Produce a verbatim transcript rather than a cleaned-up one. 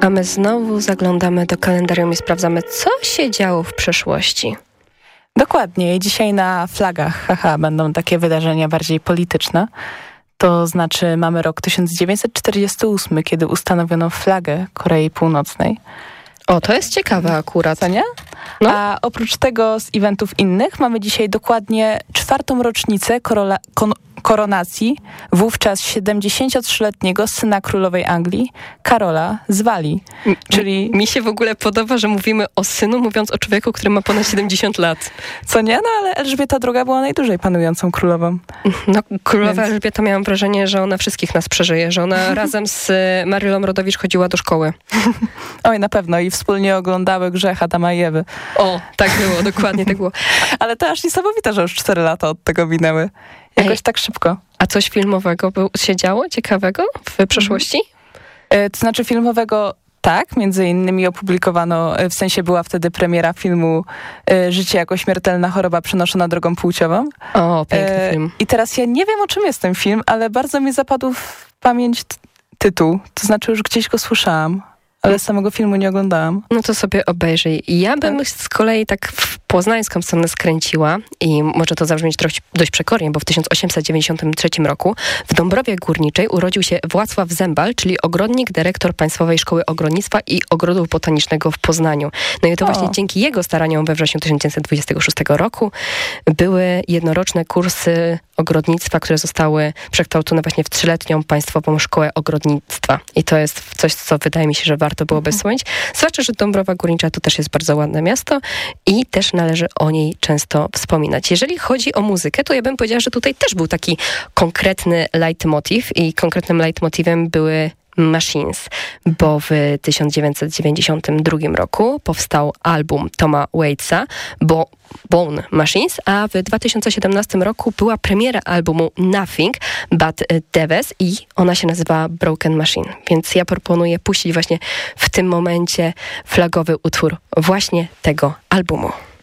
A my znowu zaglądamy do kalendarium i sprawdzamy, co się działo w przeszłości. Dokładnie. Dzisiaj na flagach, haha, będą takie wydarzenia bardziej polityczne. To znaczy mamy rok tysiąc dziewięćset czterdziesty ósmy, kiedy ustanowiono flagę Korei Północnej. O, to jest ciekawe akurat. Co nie? No. A oprócz tego z eventów innych mamy dzisiaj dokładnie czwartą rocznicę korola, kon, koronacji wówczas siedemdziesięciotrzyletniego syna królowej Anglii, Karola z Walii. M- Czyli... Mi się w ogóle podoba, że mówimy o synu, mówiąc o człowieku, który ma ponad siedemdziesiąt lat. Co nie? No ale Elżbieta druga była najdłużej panującą królową. No, królowa Więc... Elżbieta, miałam wrażenie, że ona wszystkich nas przeżyje, że ona razem z Marylą Rodowicz chodziła do szkoły. Oj, na pewno. I wspólnie oglądały Grzech Adama i Ewy. O, tak było, dokładnie tak było. Ale to aż niesamowite, że już cztery lata od tego minęły. Jakoś Ej, tak szybko. A coś filmowego był, się działo ciekawego w przeszłości? E, to znaczy filmowego tak, między innymi opublikowano, w sensie była wtedy premiera filmu e, Życie jako śmiertelna choroba przenoszona drogą płciową. O, piękny E, film. I teraz ja nie wiem, o czym jest ten film, ale bardzo mi zapadł w pamięć t- tytuł. To znaczy już gdzieś go słyszałam, ale samego filmu nie oglądałam. No to sobie obejrzyj. Ja bym tak. z kolei tak w poznańską stronę skręciła i może to zabrzmieć trochę dość przekornie, bo w tysiąc osiemset dziewięćdziesiątym trzecim roku w Dąbrowie Górniczej urodził się Władysław Zembal, czyli ogrodnik, dyrektor Państwowej Szkoły Ogrodnictwa i Ogrodu Botanicznego w Poznaniu. No i to o. właśnie dzięki jego staraniom we wrześniu tysiąc dziewięćset dwudziestego szóstego roku były jednoroczne kursy ogrodnictwa, które zostały przekształcone właśnie w trzyletnią Państwową Szkołę Ogrodnictwa. I to jest coś, co wydaje mi się, że warto byłoby mhm. wspomnieć. Zwłaszcza, że Dąbrowa Górnicza to też jest bardzo ładne miasto i też należy o niej często wspominać. Jeżeli chodzi o muzykę, to ja bym powiedziała, że tutaj też był taki konkretny leitmotiv i konkretnym leitmotivem były Machines, bo w tysiąc dziewięćset dziewięćdziesiątym drugim roku powstał album Toma Waitsa, bo Bone Machines, a w dwa tysiące siedemnastym roku była premiera albumu Nothing But Devils i ona się nazywa Broken Machine, więc ja proponuję puścić właśnie w tym momencie flagowy utwór właśnie tego albumu.